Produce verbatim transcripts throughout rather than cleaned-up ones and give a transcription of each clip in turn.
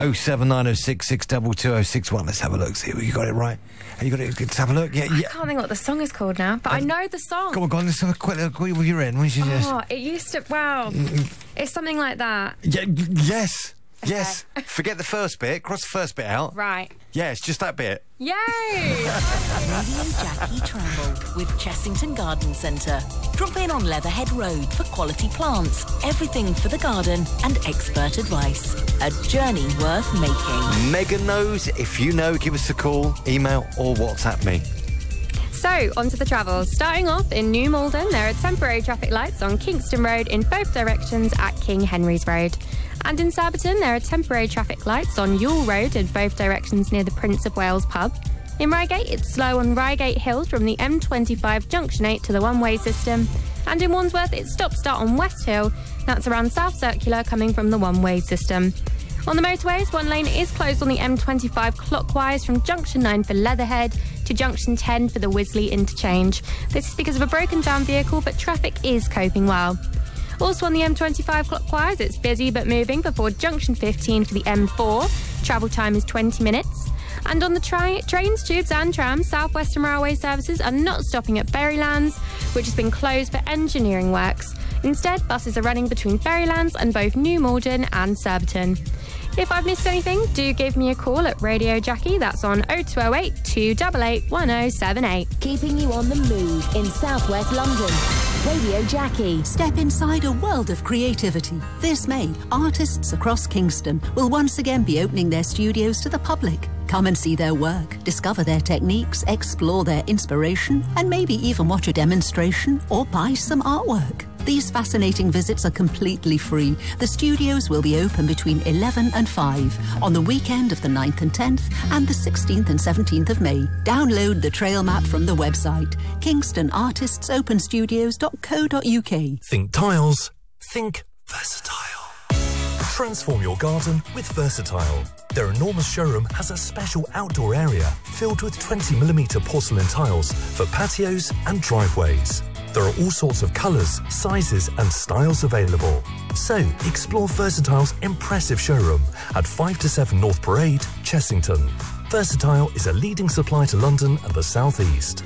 oh seven nine oh six six two two oh six one. Let's have a look. See if you got it right. Have you got it? Let's have a look. Yeah, I yeah. can't think what the song is called now, but um, I know the song. Go on, go on. Let's have a quick look with your end. When you oh, it used to. Wow, it's something like that. Yeah. Yes. Okay. Yes. Forget the first bit. Cross the first bit out. Right. Yeah, it's just that bit. Yay! Radio Jackie travel with Chessington Garden Centre. Drop in on Leatherhead Road for quality plants, everything for the garden and expert advice. A journey worth making. Megan knows. If you know, give us a call, email or WhatsApp me. So, on to the travels. Starting off in New Malden, there are temporary traffic lights on Kingston Road in both directions at King Henry's Road. And in Surbiton, there are temporary traffic lights on Ewell Road in both directions near the Prince of Wales pub. In Reigate, it's slow on Reigate Hill from the M twenty-five Junction eight to the one-way system. And in Wandsworth, it's stop-start on West Hill. That's around South Circular coming from the one-way system. On the motorways, one lane is closed on the M twenty-five clockwise from Junction nine for Leatherhead to Junction ten for the Wisley interchange. This is because of a broken down vehicle, but traffic is coping well. Also on the M twenty-five clockwise, it's busy but moving before Junction fifteen for the M four. Travel time is twenty minutes. And on the tri- trains, tubes and trams, South Western Railway services are not stopping at Berrylands, which has been closed for engineering works. Instead, buses are running between Berrylands and both New Malden and Surbiton. If I've missed anything, do give me a call at Radio Jackie. That's on oh two oh eight, two eight eight, one oh seven eight. Keeping you on the move in southwest London. Radio Jackie. Step inside a world of creativity. This May, artists across Kingston will once again be opening their studios to the public. Come and see their work, discover their techniques, explore their inspiration, and maybe even watch a demonstration or buy some artwork. These fascinating visits are completely free. The studios will be open between eleven and five on the weekend of the ninth and tenth and the sixteenth and seventeenth of May. Download the trail map from the website kingston artists open studios dot co dot uk. Think tiles, think versatile. Transform your garden with Versatile. Their enormous showroom has a special outdoor area filled with twenty millimetre porcelain tiles for patios and driveways. There are all sorts of colours, sizes and styles available. So, explore Versatile's impressive showroom at five to seven North Parade, Chessington. Versatile is a leading supplier to London and the South East.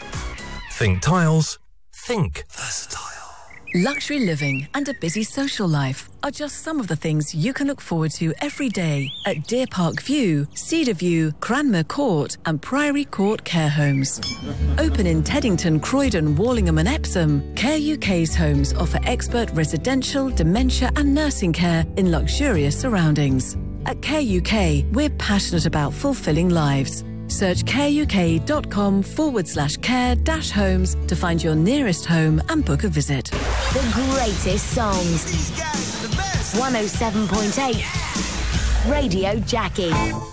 Think tiles, think Versatile. Luxury living and a busy social life are just some of the things you can look forward to every day at Deer Park View, Cedar View, Cranmer Court and Priory Court Care Homes. Open in Teddington, Croydon, Wallingham and Epsom, Care U K's homes offer expert residential, dementia and nursing care in luxurious surroundings. At Care U K, we're passionate about fulfilling lives. Search careuk.com forward slash care dash homes to find your nearest home and book a visit. The greatest songs. one oh seven point eight. Radio Jackie.